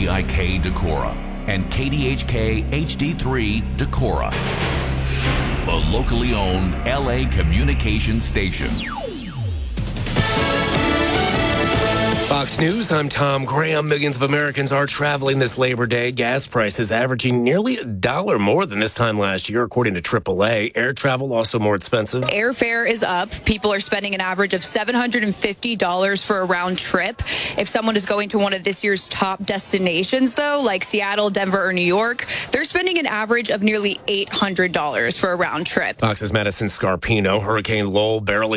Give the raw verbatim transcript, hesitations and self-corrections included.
D I K Decorah and K D H K H D three Decorah, the locally owned L A communications station. Fox News, I'm Tom Graham. Millions of Americans are traveling this Labor Day. Gas prices averaging nearly a dollar more than this time last year, according to triple A. Air travel also more expensive. Airfare is up. People are spending an average of seven hundred fifty dollars for a round trip. If someone is going to one of this year's top destinations, though, like Seattle, Denver, or New York, they're spending an average of nearly eight hundred dollars for a round trip. Fox's Madison Scarpino. Hurricane Lowell barely